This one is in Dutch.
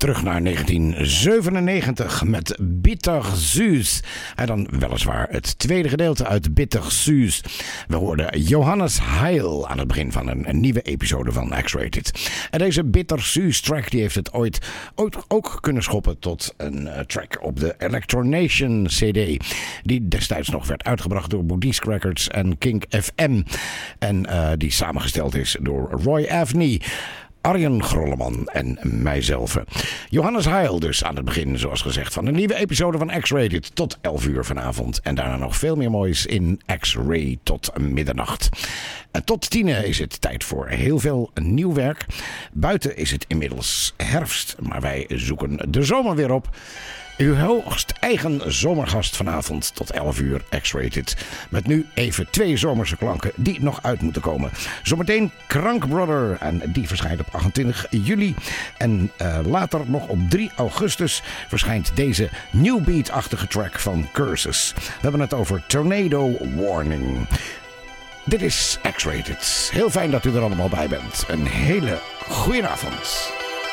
Terug naar 1997 met Bittersüß. En dan weliswaar het tweede gedeelte uit Bittersüß. We hoorden Johannes Heil aan het begin van een nieuwe episode van X-Rated. En deze Bittersüß track die heeft het ooit ook kunnen schoppen tot een track op de Electronation CD. Die destijds nog werd uitgebracht door Boudisque Records en Kink FM. En die samengesteld is door Roy Avni, Arjen Grolleman en mijzelf. Johannes Heil dus aan het begin, zoals gezegd, van een nieuwe episode van X-Rated tot 11 uur vanavond. En daarna nog veel meer moois in X-Ray tot middernacht. En tot 10 is het tijd voor heel veel nieuw werk. Buiten is het inmiddels herfst, maar wij zoeken de zomer weer op. Uw hoogst eigen zomergast vanavond tot 11 uur X-Rated. Met nu even 2 zomerse klanken die nog uit moeten komen. Zometeen Krank Brother en die verschijnt op 28 juli. En later nog op 3 augustus verschijnt deze new beat-achtige track van Curses. We hebben het over Tornado Warning. Dit is X-Rated. Heel fijn dat u er allemaal bij bent. Een hele goeie avond.